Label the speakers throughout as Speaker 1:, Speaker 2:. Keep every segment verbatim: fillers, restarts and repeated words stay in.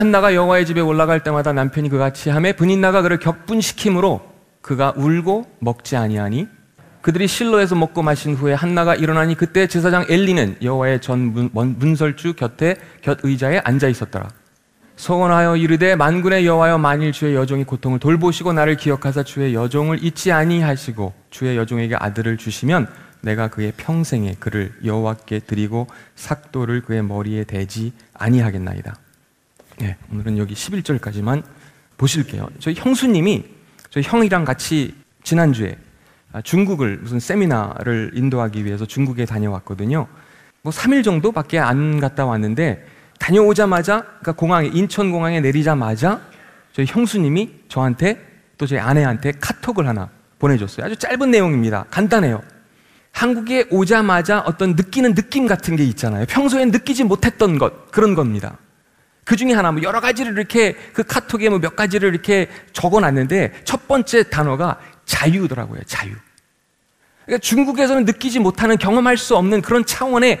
Speaker 1: 한나가 여호와의 집에 올라갈 때마다 남편이 그같이 하매 브닛나가 그를 격분시킴으로 그가 울고 먹지 아니하니 그들이 실로에서 먹고 마신 후에 한나가 일어나니 그때 제사장 엘리는 여호와의 전 문설주 곁에 곁 의자에 앉아 있었더라. 소원하여 이르되 만군의 여호와여, 만일 주의 여종이 고통을 돌보시고 나를 기억하사 주의 여종을 잊지 아니하시고 주의 여종에게 아들을 주시면 내가 그의 평생에 그를 여호와께 드리고 삭도를 그의 머리에 대지 아니하겠나이다. 네, 오늘은 여기 십일 절까지만 보실게요. 저희 형수님이 저희 형이랑 같이 지난주에 중국을 무슨 세미나를 인도하기 위해서 중국에 다녀왔거든요. 뭐 삼 일 정도밖에 안 갔다 왔는데 다녀오자마자, 그러니까 공항에, 인천공항에 내리자마자 저희 형수님이 저한테 또 저희 아내한테 카톡을 하나 보내줬어요. 아주 짧은 내용입니다. 간단해요. 한국에 오자마자 어떤 느끼는 느낌 같은 게 있잖아요. 평소엔 느끼지 못했던 것, 그런 겁니다. 그 중에 하나, 뭐 여러 가지를 이렇게 그 카톡에 뭐 몇 가지를 이렇게 적어놨는데 첫 번째 단어가 자유더라고요. 자유. 그러니까 중국에서는 느끼지 못하는, 경험할 수 없는 그런 차원의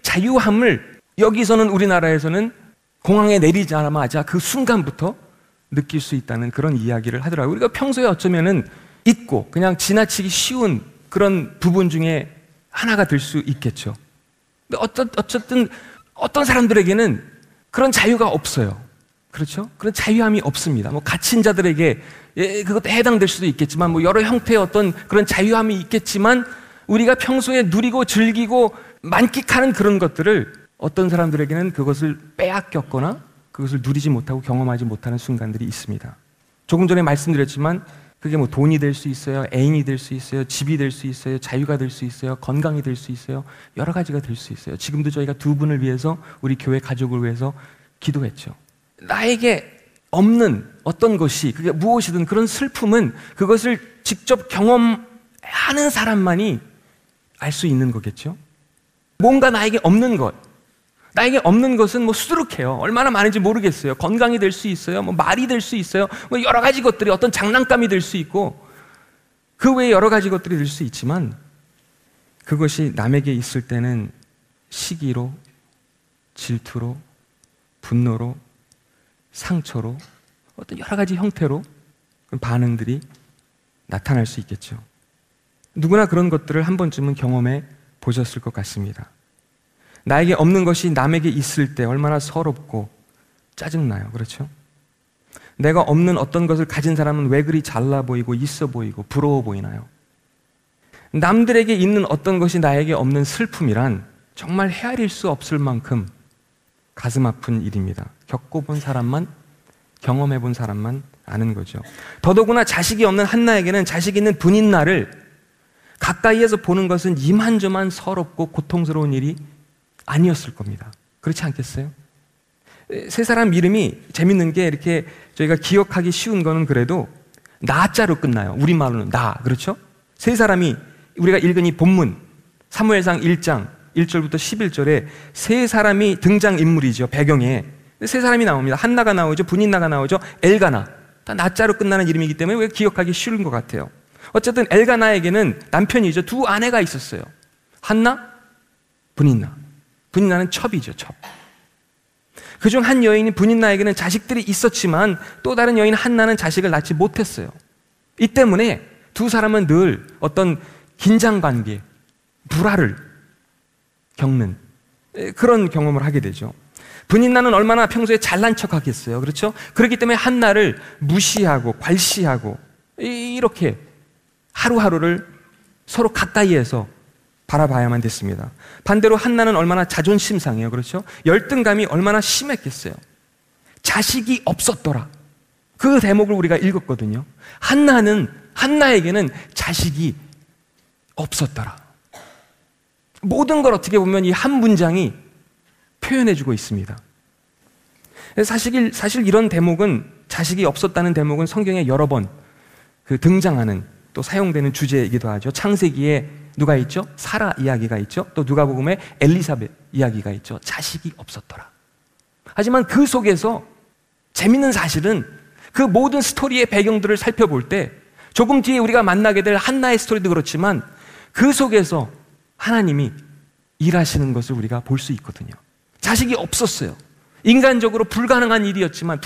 Speaker 1: 자유함을 여기서는, 우리나라에서는 공항에 내리자마자 그 순간부터 느낄 수 있다는 그런 이야기를 하더라고요. 우리가 평소에 어쩌면은 잊고 그냥 지나치기 쉬운 그런 부분 중에 하나가 될 수 있겠죠. 근데 어떤, 어쨌든 어떤 사람들에게는 그런 자유가 없어요. 그렇죠? 그런 자유함이 없습니다. 뭐 갇힌 자들에게 예, 그것도 해당될 수도 있겠지만, 뭐 여러 형태의 어떤 그런 자유함이 있겠지만, 우리가 평소에 누리고 즐기고 만끽하는 그런 것들을 어떤 사람들에게는 그것을 빼앗겼거나 그것을 누리지 못하고 경험하지 못하는 순간들이 있습니다. 조금 전에 말씀드렸지만 그게 뭐 돈이 될 수 있어요, 애인이 될 수 있어요, 집이 될 수 있어요, 자유가 될 수 있어요, 건강이 될 수 있어요, 여러 가지가 될 수 있어요. 지금도 저희가 두 분을 위해서, 우리 교회 가족을 위해서 기도했죠. 나에게 없는 어떤 것이, 그게 무엇이든 그런 슬픔은 그것을 직접 경험하는 사람만이 알 수 있는 거겠죠. 뭔가 나에게 없는 것, 나에게 없는 것은 뭐 수두룩해요. 얼마나 많은지 모르겠어요. 건강이 될 수 있어요, 뭐 말이 될 수 있어요, 뭐 여러 가지 것들이, 어떤 장난감이 될 수 있고 그 외에 여러 가지 것들이 될 수 있지만, 그것이 남에게 있을 때는 시기로, 질투로, 분노로, 상처로, 어떤 여러 가지 형태로 반응들이 나타날 수 있겠죠. 누구나 그런 것들을 한 번쯤은 경험해 보셨을 것 같습니다. 나에게 없는 것이 남에게 있을 때 얼마나 서럽고 짜증나요. 그렇죠? 내가 없는 어떤 것을 가진 사람은 왜 그리 잘나 보이고 있어 보이고 부러워 보이나요? 남들에게 있는 어떤 것이 나에게 없는 슬픔이란 정말 헤아릴 수 없을 만큼 가슴 아픈 일입니다. 겪어본 사람만, 경험해본 사람만 아는 거죠. 더더구나 자식이 없는 한나에게는 자식 있는 브닛나를 가까이에서 보는 것은 이만저만 서럽고 고통스러운 일이 아니었을 겁니다. 그렇지 않겠어요? 세 사람 이름이 재밌는 게, 이렇게 저희가 기억하기 쉬운 거는 그래도 나자로 끝나요. 우리말로는 나, 그렇죠? 세 사람이, 우리가 읽은 이 본문 사무엘상 일 장 일 절부터 십일 절에 세 사람이 등장인물이죠. 배경에 세 사람이 나옵니다. 한나가 나오죠, 브닛나가 나오죠, 엘가나. 다 나자로 끝나는 이름이기 때문에 우리가 기억하기 쉬운 것 같아요. 어쨌든 엘가나에게는 남편이죠, 두 아내가 있었어요. 한나, 브닛나. 브닛나는 첩이죠, 첩. 그중 한 여인인 브닛나에게는 자식들이 있었지만 또 다른 여인 한나는 자식을 낳지 못했어요. 이 때문에 두 사람은 늘 어떤 긴장관계, 불화를 겪는 그런 경험을 하게 되죠. 브닛나는 얼마나 평소에 잘난 척하겠어요. 그렇죠? 그렇기 때문에 한나를 무시하고 괄시하고 이렇게 하루하루를 서로 가까이에서 바라봐야만 됐습니다. 반대로 한나는 얼마나 자존심 상해요. 그렇죠? 열등감이 얼마나 심했겠어요. 자식이 없었더라. 그 대목을 우리가 읽었거든요. 한나는, 한나에게는 자식이 없었더라. 모든 걸 어떻게 보면 이 한 문장이 표현해주고 있습니다. 사실, 사실 이런 대목은, 자식이 없었다는 대목은 성경에 여러 번 그 등장하는, 또 사용되는 주제이기도 하죠. 창세기에 누가 있죠? 사라 이야기가 있죠. 또 누가복음에 엘리사벳 이야기가 있죠. 자식이 없었더라. 하지만 그 속에서 재밌는 사실은 그 모든 스토리의 배경들을 살펴볼 때, 조금 뒤에 우리가 만나게 될 한나의 스토리도 그렇지만 그 속에서 하나님이 일하시는 것을 우리가 볼 수 있거든요. 자식이 없었어요. 인간적으로 불가능한 일이었지만